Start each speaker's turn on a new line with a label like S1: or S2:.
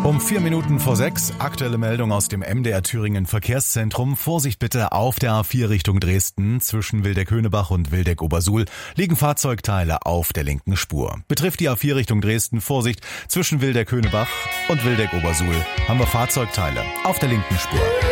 S1: Um 4 Minuten vor 6, aktuelle Meldung aus dem MDR Thüringen Verkehrszentrum. Vorsicht bitte auf der A4 Richtung Dresden. Zwischen Wildeck-Höhnebach und Wildeck-Obersuhl liegen Fahrzeugteile auf der linken Spur. Betrifft die A4 Richtung Dresden, Vorsicht, zwischen Wildeck-Höhnebach und Wildeck-Obersuhl haben wir Fahrzeugteile auf der linken Spur.